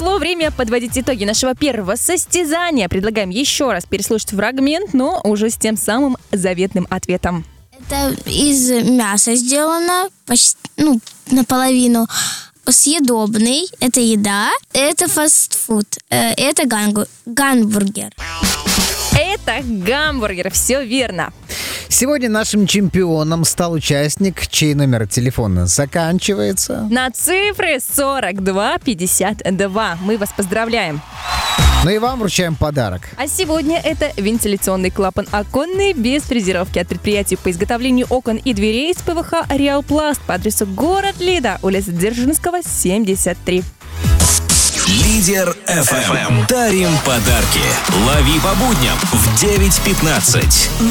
Пришло время подводить итоги нашего первого состязания. Предлагаем еще раз переслушать фрагмент, но уже с тем самым заветным ответом. Это из мяса сделано, почти, наполовину. Съедобный, это еда, это фастфуд, это гамбургер. Это гамбургер, все верно. Сегодня нашим чемпионом стал участник, чей номер телефона заканчивается На цифры 4252. Мы вас поздравляем. Ну и вам вручаем подарок. А сегодня это вентиляционный клапан оконный без фрезеровки от предприятия по изготовлению окон и дверей из ПВХ «Реалпласт» по адресу город Лида, улица Дзержинского, 73. Лидер FM. Дарим подарки. Лови по будням в 9:15.